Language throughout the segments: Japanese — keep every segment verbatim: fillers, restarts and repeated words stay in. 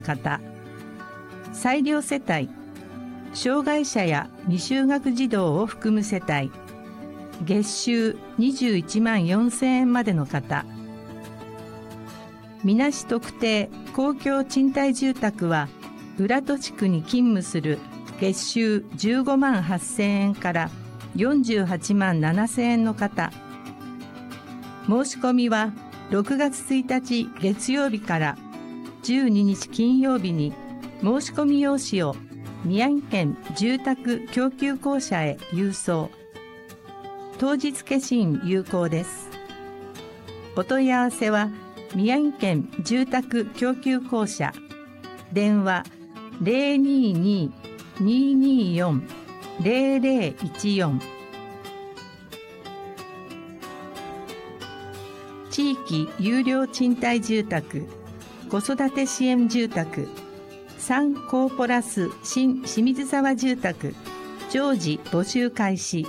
方、裁量世帯、障害者や未就学児童を含む世帯、月収にじゅういちまんよんせんえんまでの方、みなし特定公共賃貸住宅は浦戸地区に勤務する月収じゅうごまんはっせんえんからよんじゅうはちまんななせんえんの方、申し込みはろくがつついたち月曜日からじゅうににち金曜日に申し込み用紙を宮城県住宅供給公社へ郵送。当日消印有効です。お問い合わせは宮城県住宅供給公社、電話 ゼロにーにー にーにーよん ゼロゼロいちよん。地域有料賃貸住宅、子育て支援住宅、サンコーポラス新清水沢住宅、常時募集開始。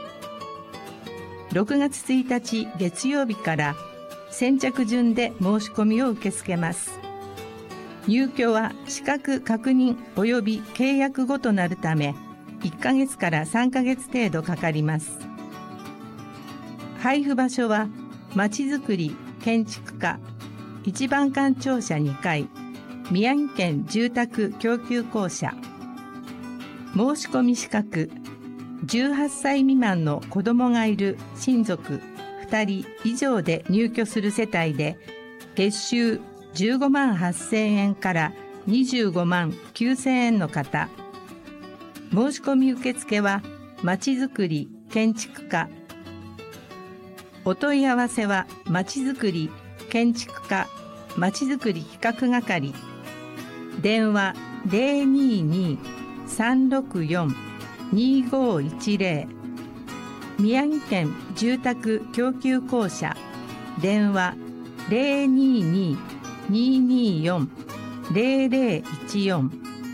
ろくがつついたち月曜日から先着順で申し込みを受け付けます。入居は資格確認及び契約後となるため、いっかげつからさんかげつ程度かかります。配布場所は、まちづくり建築課一番館庁舎にかい、宮城県住宅供給公社。申し込み資格、じゅうはっさい未満の子どもがいる親族ふたり以上で入居する世帯で、月収じゅうごまんはっせんえんからにじゅうごまんきゅうせんえんの方。申し込み受付は、まちづくり建築課。お問い合わせは、まちづくり建築課まちづくり企画係。電話 ゼロにーにー さんろくよん にーごーいちゼロ。宮城県住宅供給公社、電話 ゼロにーにー にーにーよん ゼロゼロいちよん。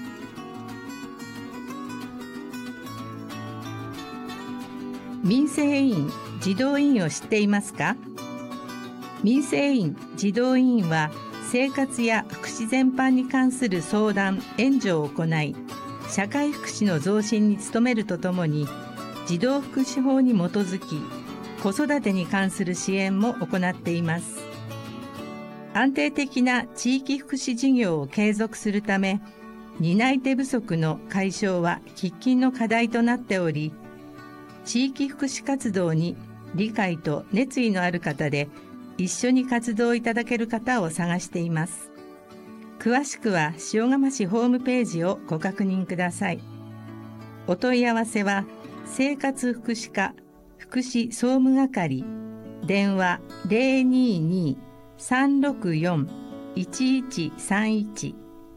民生委員児童委員を知っていますか？民生委員児童委員は、生活や福祉全般に関する相談・援助を行い、社会福祉の増進に努めるとともに、児童福祉法に基づき、子育てに関する支援も行っています。安定的な地域福祉事業を継続するため、担い手不足の解消は喫緊の課題となっており、地域福祉活動に理解と熱意のある方で、一緒に活動いただける方を探しています。詳しくは塩釜市ホームページをご確認ください。お問い合わせは、生活福祉課福祉総務係、電話 ゼロにーにー さんろくよん いちいちさんいち。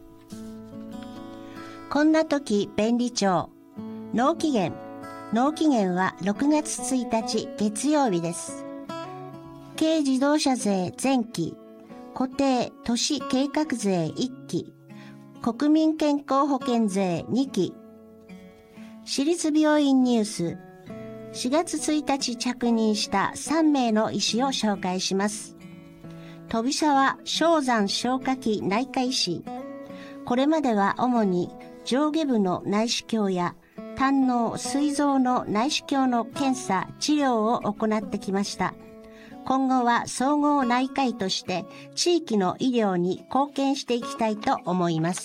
こんな時便利帳。納期限。納期限はろくがつついたち月曜日です。軽自動車税前期、固定都市計画税いっき、国民健康保険税にき。私立病院ニュース。しがつついたち着任したさんめいの医師を紹介します。飛沢正山消化器内科医師。これまでは主に上下部の内視鏡や胆の膵臓の内視鏡の検査・治療を行ってきました。今後は総合内科医として地域の医療に貢献していきたいと思います。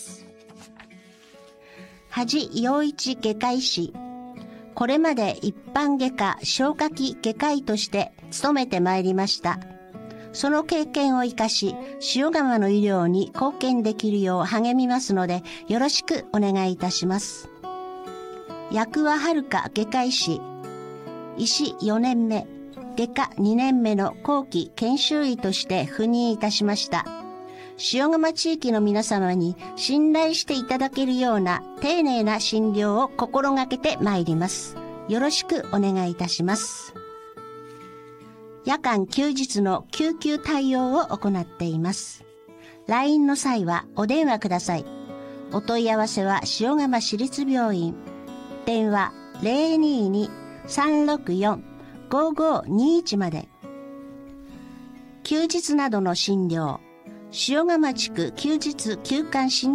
梶陽一外科医師。これまで一般外科消化器外科医として勤めてまいりました。その経験を生かし、塩釜の医療に貢献できるよう励みますので、よろしくお願いいたします。八桑遥外科医師。医師よねんめ、外科にねんめの後期研修医として赴任いたしました。塩釜地域の皆様に信頼していただけるような丁寧な診療を心がけてまいります。よろしくお願いいたします。夜間休日の救急対応を行っています。ライン の際はお電話ください。お問い合わせは塩釜市立病院。電話 ゼロにーにー さんろくよん ごごにいちまで。休日などの診療、 塩釜地区休日休館診